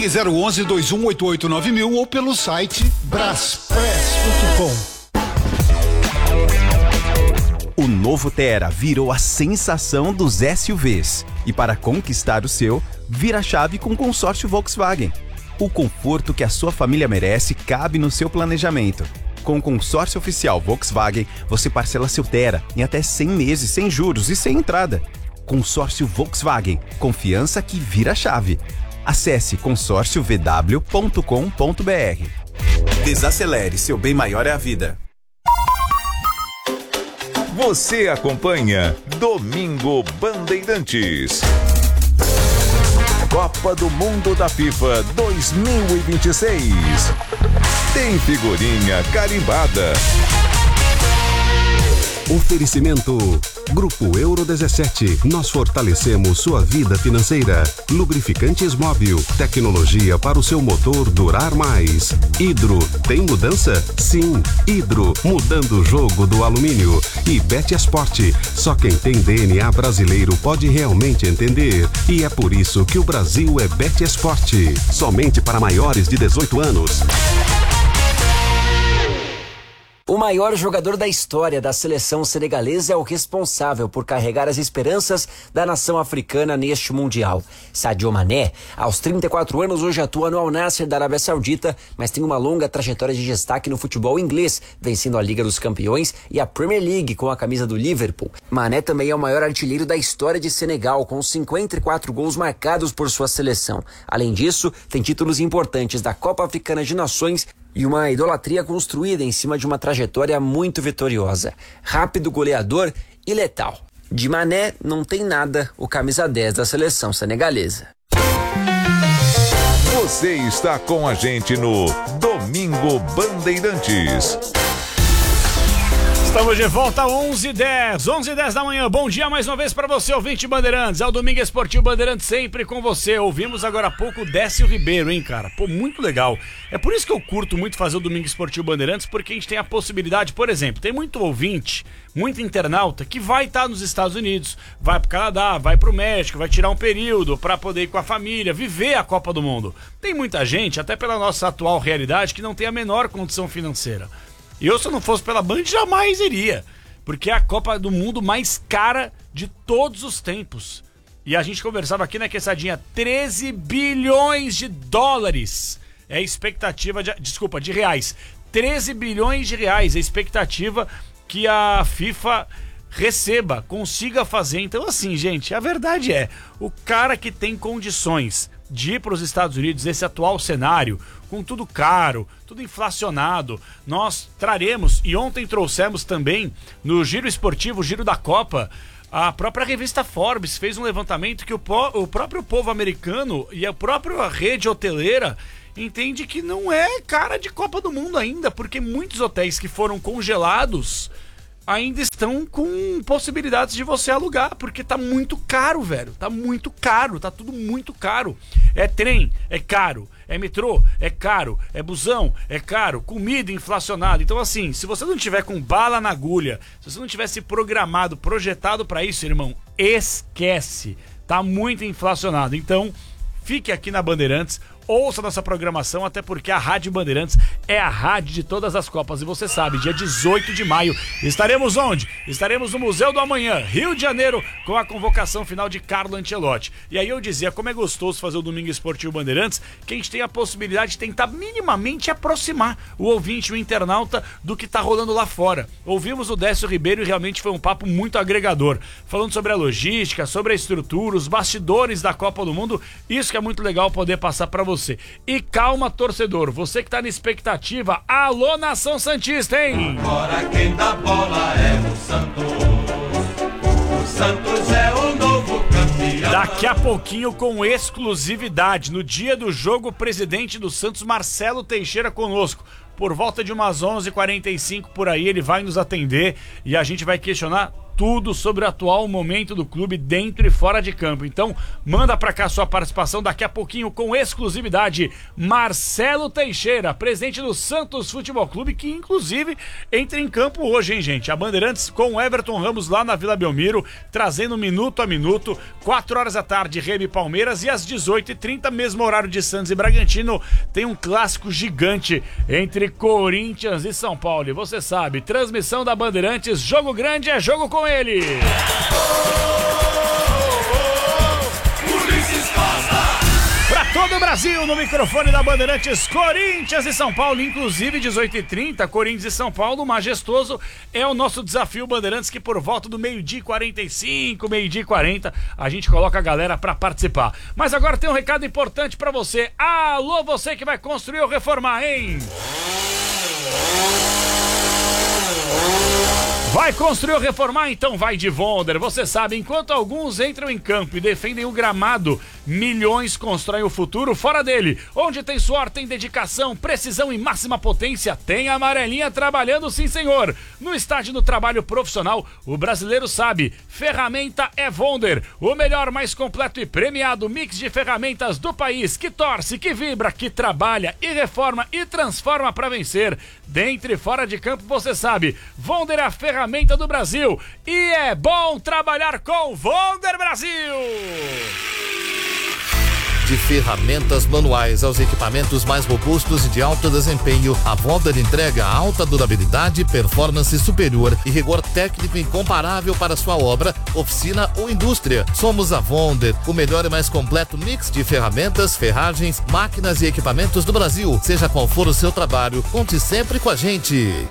Ligue 011-2188-9000 ou pelo site braspress.com. O novo Tera virou a sensação dos SUVs. E para conquistar o seu, vira a chave com o consórcio Volkswagen. O conforto que a sua família merece cabe no seu planejamento. Com o consórcio oficial Volkswagen, você parcela seu Tera em até 100 meses sem juros e sem entrada. Consórcio Volkswagen. Confiança que vira a chave. Acesse consórciovw.com.br. Desacelere, seu bem maior é a vida. Você acompanha Domingo Bandeirantes. Copa do Mundo da FIFA 2026. Tem figurinha carimbada. Oferecimento Grupo Euro 17. Nós fortalecemos sua vida financeira. Lubrificantes Móbil. Tecnologia para o seu motor durar mais. Hidro. Tem mudança? Sim. Hidro. Mudando o jogo do alumínio. E Bet Esporte. Só quem tem DNA brasileiro pode realmente entender. E é por isso que o Brasil é Bet Esporte. Somente para maiores de 18 anos. O maior jogador da história da seleção senegalesa é o responsável por carregar as esperanças da nação africana neste Mundial. Sadio Mané, aos 34 anos, hoje atua no Al Nassr da Arábia Saudita, mas tem uma longa trajetória de destaque no futebol inglês, vencendo a Liga dos Campeões e a Premier League com a camisa do Liverpool. Mané também é o maior artilheiro da história de Senegal, com 54 gols marcados por sua seleção. Além disso, tem títulos importantes da Copa Africana de Nações e uma idolatria construída em cima de uma trajetória muito vitoriosa. Rápido, goleador e letal. De Mané não tem nada o camisa 10 da seleção senegalesa. Você está com a gente no Domingo Bandeirantes. Estamos de volta, 11h10 da manhã. Bom dia mais uma vez para você, ouvinte Bandeirantes. É o Domingo Esportivo Bandeirantes sempre com você. Ouvimos agora há pouco o Décio Ribeiro, hein, cara? Pô, muito legal. É por isso que eu curto muito fazer o Domingo Esportivo Bandeirantes, porque a gente tem a possibilidade, por exemplo, tem muito ouvinte, muito internauta que vai estar nos Estados Unidos, vai pro Canadá, vai pro México, vai tirar um período para poder ir com a família, viver a Copa do Mundo. Tem muita gente, até pela nossa atual realidade, que não tem a menor condição financeira. E eu, se não fosse pela Band, jamais iria. Porque é a Copa do Mundo mais cara de todos os tempos. E a gente conversava aqui na Quesadinha, 13 bilhões de dólares. É a expectativa de reais. 13 bilhões de reais. É a expectativa que a FIFA receba, consiga fazer. Então, assim, gente, a verdade é, o cara que tem condições de ir para os Estados Unidos, esse atual cenário, com tudo caro, tudo inflacionado, nós traremos, e ontem trouxemos também, no Giro Esportivo, o Giro da Copa, a própria revista Forbes fez um levantamento que o próprio povo americano e a própria rede hoteleira entende que não é cara de Copa do Mundo ainda, porque muitos hotéis que foram congelados ainda estão com possibilidades de você alugar, porque tá muito caro, velho. Tá muito caro, tá tudo muito caro. É trem, é caro. É metrô, é caro. É busão, é caro. Comida inflacionada. Então, assim, se você não tiver com bala na agulha, se você não tivesse programado, projetado pra isso, irmão, esquece. Tá muito inflacionado. Então, fique aqui na Bandeirantes, ouça nossa programação, até porque a Rádio Bandeirantes é a rádio de todas as Copas. E você sabe, dia 18 de maio, estaremos onde? Estaremos no Museu do Amanhã, Rio de Janeiro, com a convocação final de Carlo Ancelotti. E aí eu dizia, como é gostoso fazer o Domingo Esportivo Bandeirantes, que a gente tem a possibilidade de tentar minimamente aproximar o ouvinte, o internauta, do que tá rolando lá fora. Ouvimos o Décio Ribeiro e realmente foi um papo muito agregador, falando sobre a logística, sobre a estrutura, os bastidores da Copa do Mundo. Isso que é muito legal poder passar pra você. E calma, torcedor, você que tá na expectativa, alô, Nação Santista, hein? Agora quem dá bola é o Santos. O Santos é o novo campeão. Daqui a pouquinho, com exclusividade, no dia do jogo, o presidente do Santos, Marcelo Teixeira, conosco. Por volta de umas 11h45 por aí, ele vai nos atender e a gente vai questionar tudo sobre o atual momento do clube dentro e fora de campo. Então, manda pra cá sua participação daqui a pouquinho com exclusividade. Marcelo Teixeira, presidente do Santos Futebol Clube, que inclusive entra em campo hoje, hein, gente? A Bandeirantes com o Everton Ramos lá na Vila Belmiro, trazendo minuto a minuto, 4 horas da tarde, Remy e Palmeiras, e às 18h30, mesmo horário de Santos e Bragantino, tem um clássico gigante entre Corinthians e São Paulo. E você sabe, transmissão da Bandeirantes, jogo grande é jogo com ele. Pra todo o Brasil, no microfone da Bandeirantes, Corinthians e São Paulo, inclusive 18h30, Corinthians e São Paulo, majestoso, é o nosso desafio Bandeirantes, que por volta do 12h45, 12h40, a gente coloca a galera pra participar. Mas agora tem um recado importante pra você. Alô, você que vai construir ou reformar, hein? Vai construir ou reformar? Então vai de Vonder. Você sabe, enquanto alguns entram em campo e defendem o gramado, milhões constroem o futuro fora dele. Onde tem suor, tem dedicação, precisão e máxima potência, tem a amarelinha trabalhando, sim senhor. No estágio do trabalho profissional, o brasileiro sabe, ferramenta é Vonder. O melhor, mais completo e premiado mix de ferramentas do país, que torce, que vibra, que trabalha e reforma e transforma para vencer. Dentro e fora de campo, você sabe, Vonder é a ferramenta do Brasil e é bom trabalhar com Vonder Brasil. De ferramentas manuais aos equipamentos mais robustos e de alto desempenho, a Vonder entrega alta durabilidade, performance superior e rigor técnico incomparável para sua obra, oficina ou indústria. Somos a Vonder, o melhor e mais completo mix de ferramentas, ferragens, máquinas e equipamentos do Brasil. Seja qual for o seu trabalho, conte sempre com a gente.